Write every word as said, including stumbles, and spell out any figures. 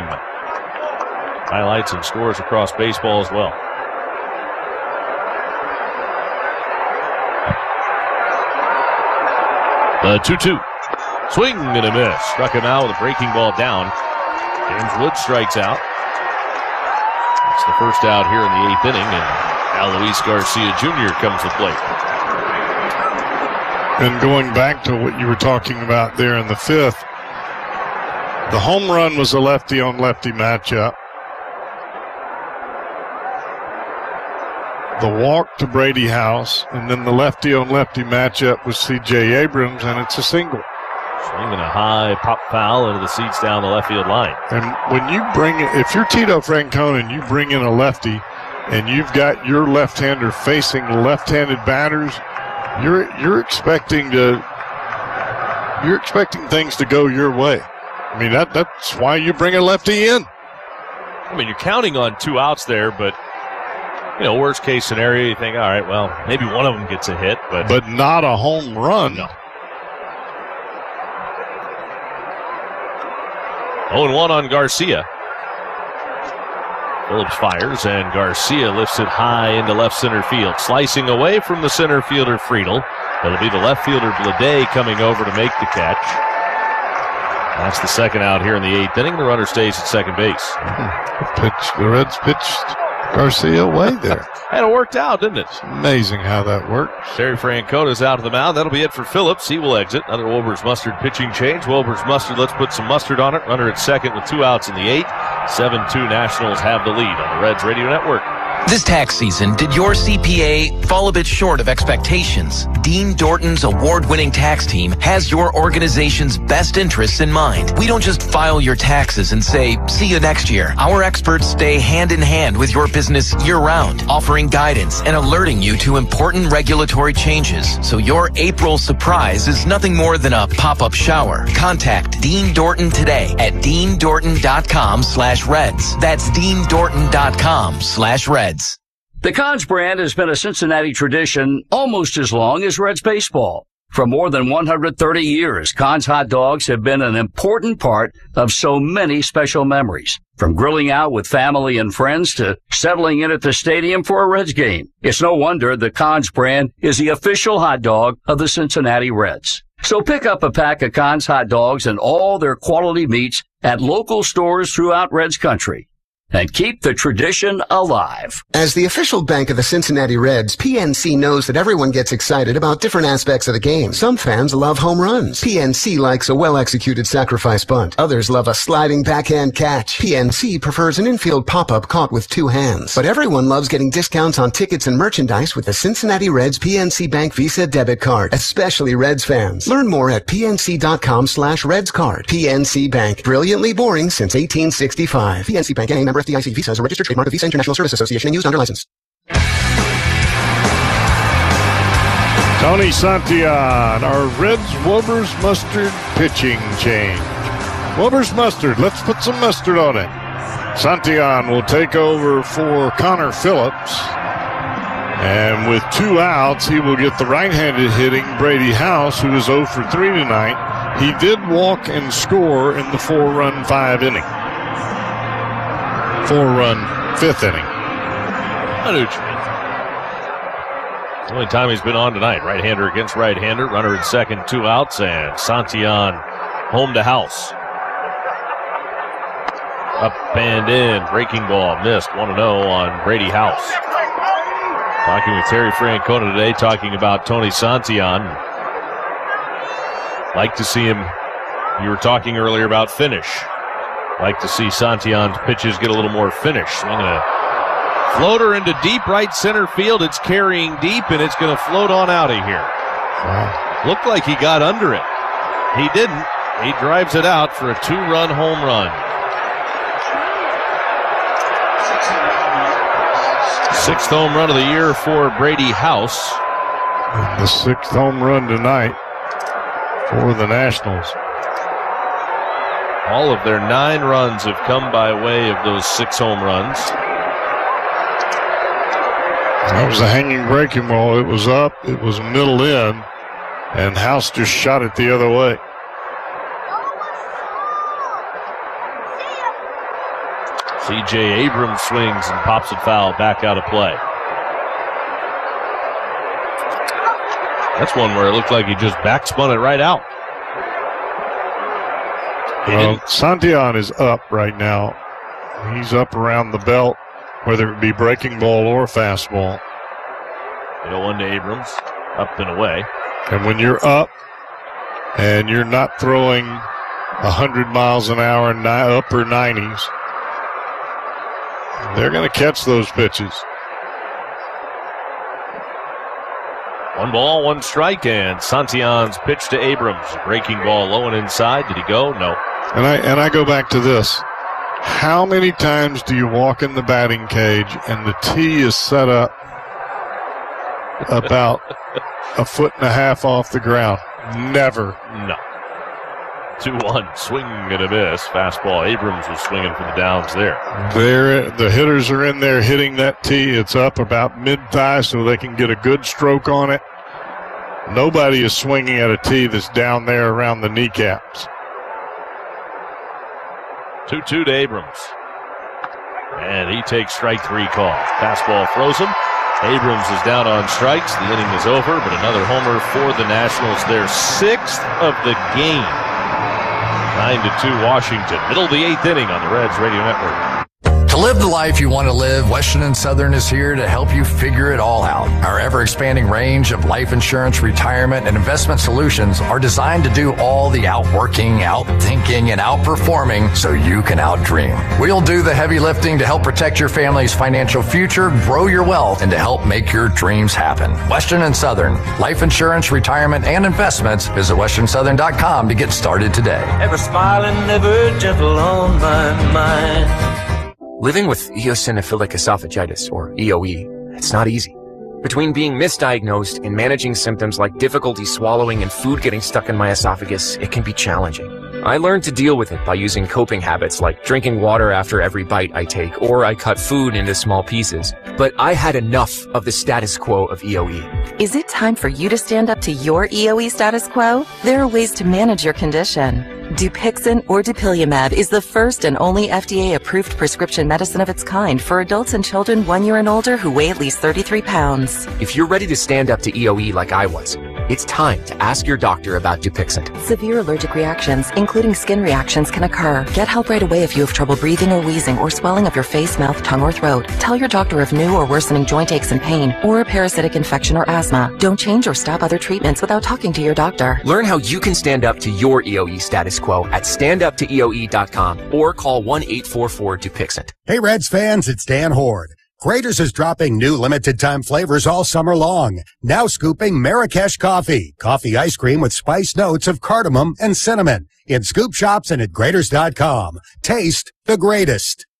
game. Highlights and scores across baseball as well. The two two. Swing and a miss. Struck him out with a breaking ball down. James Wood strikes out. It's the first out here in the eighth inning, and now Luis Garcia Junior comes to plate. And going back to what you were talking about there in the fifth, the home run was a lefty-on-lefty matchup. The walk to Brady House, and then the lefty-on-lefty matchup with C J Abrams, and it's a single. Swinging a high pop foul into the seats down the left field line. And when you bring it, if you're Tito Francona and you bring in a lefty, and you've got your left-hander facing left-handed batters, you're you're expecting to you're expecting things to go your way. I mean that that's why you bring a lefty in. I mean, you're counting on two outs there, but you know, worst case scenario, you think, all right, well, maybe one of them gets a hit, but but not a home run. No. oh and one on Garcia. Phillips fires, and Garcia lifts it high into left center field. Slicing away from the center fielder, Friedel. It'll be the left fielder, Blade, coming over to make the catch. That's the second out here in the eighth inning. The runner stays at second base. The pitch, the Reds pitched Garcia away there. And it worked out, didn't it? It's amazing how that works. Terry Francona's out of the mound. That'll be it for Phillips. He will exit. Another Wilbur's Mustard pitching change. Wilbur's Mustard, let's put some mustard on it. Runner at second with two outs in the eighth. seven two Nationals have the lead on the Reds Radio Network. This tax season, did your C P A fall a bit short of expectations? Dean Dorton's award-winning tax team has your organization's best interests in mind. We don't just file your taxes and say, see you next year. Our experts stay hand-in-hand with your business year-round, offering guidance and alerting you to important regulatory changes, so your April surprise is nothing more than a pop-up shower. Contact Dean Dorton today at dean dorton dot com slash reds. That's dean dorton dot com slash reds. The Cons brand has been a Cincinnati tradition almost as long as Reds baseball. For more than one hundred thirty years, Cons hot dogs have been an important part of so many special memories. From grilling out with family and friends to settling in at the stadium for a Reds game. It's no wonder the Cons brand is the official hot dog of the Cincinnati Reds. So pick up a pack of Cons hot dogs and all their quality meats at local stores throughout Reds country. And keep the tradition alive. As the official bank of the Cincinnati Reds, P N C knows that everyone gets excited about different aspects of the game. Some fans love home runs. P N C likes a well-executed sacrifice bunt. Others love a sliding backhand catch. P N C prefers an infield pop-up caught with two hands. But everyone loves getting discounts on tickets and merchandise with the Cincinnati Reds P N C Bank Visa debit card, especially Reds fans. Learn more at P N C dot com slash Reds card. P N C Bank, brilliantly boring since eighteen sixty-five. P N C Bank, N A member F D I C. Visa is a registered trademark of Visa International Service Association and used under license. Tony Santillan, our Reds Wilbur's Mustard pitching change. Wilbur's Mustard, let's put some mustard on it. Santillan will take over for Connor Phillips. And with two outs, he will get the right-handed hitting Brady House, who is oh for three tonight. He did walk and score in the four-run five inning. Four-run fifth inning. I know what you mean. The only time he's been on tonight. Right-hander against right-hander. Runner at second, two outs, and Santillan home to House. Up and in. Breaking ball missed. one and oh on Brady House. Talking with Terry Francona today, talking about Tony Santillan. Like to see him. You were talking earlier about finish. Like to see Santillan's pitches get a little more finish. Swinging a floater into deep right center field. It's carrying deep, and it's going to float on out of here. Wow. Looked like he got under it. He didn't. He drives it out for a two-run home run. Sixth home run of the year for Brady House. And the sixth home run tonight for the Nationals. All of their nine runs have come by way of those six home runs. That was a hanging breaking ball. It was up, it was middle in, and House just shot it the other way. C J Abrams swings and pops it foul back out of play. That's one where it looked like he just backspun it right out. Well, Santillan is up right now. He's up around the belt, whether it be breaking ball or fastball. oh one to Abrams, up and away. And when you're up and you're not throwing one hundred miles an hour in upper nineties, they're going to catch those pitches. One ball, one strike, and Santillan's pitch to Abrams. Breaking ball low and inside. Did he go? No. And I and I go back to this. How many times do you walk in the batting cage and the tee is set up about a foot and a half off the ground? Never. No. two one, swing and a miss. Fastball. Abrams was swinging for the downs there. There, the hitters are in there hitting that tee. It's up about mid-thigh so they can get a good stroke on it. Nobody is swinging at a tee that's down there around the kneecaps. two two to Abrams. And he takes strike three call. Fastball throws him. Abrams is down on strikes. The inning is over, but another homer for the Nationals. Their sixth of the game. nine to two Washington. Middle of the eighth inning on the Reds Radio Network. To live the life you want to live, Western and Southern is here to help you figure it all out. Our ever-expanding range of life insurance, retirement, and investment solutions are designed to do all the outworking, outthinking, and outperforming so you can outdream. We'll do the heavy lifting to help protect your family's financial future, grow your wealth, and to help make your dreams happen. Western and Southern, life insurance, retirement, and investments. Visit western southern dot com to get started today. Ever smiling, ever gentle on my mind. Living with eosinophilic esophagitis, or E O E, it's not easy. Between being misdiagnosed and managing symptoms like difficulty swallowing and food getting stuck in my esophagus, it can be challenging. I learned to deal with it by using coping habits like drinking water after every bite I take, or I cut food into small pieces. But I had enough of the status quo of E O E. Is it time for you to stand up to your E O E status quo? There are ways to manage your condition. Dupixent or dupilumab is the first and only F D A-approved prescription medicine of its kind for adults and children one year and older who weigh at least thirty-three pounds. If you're ready to stand up to E O E like I was, it's time to ask your doctor about Dupixent. Severe allergic reactions, including skin reactions, can occur. Get help right away if you have trouble breathing or wheezing or swelling of your face, mouth, tongue, or throat. Tell your doctor of new or worsening joint aches and pain or a parasitic infection or asthma. Don't change or stop other treatments without talking to your doctor. Learn how you can stand up to your E O E status quo at stand up to E O E dot com or call one eight four four Dupixent. Hey Reds fans, it's Dan Horde. Grater's is dropping new limited-time flavors all summer long. Now scooping Marrakesh coffee. Coffee ice cream with spice notes of cardamom and cinnamon. In scoop shops and at Graters dot com. Taste the greatest.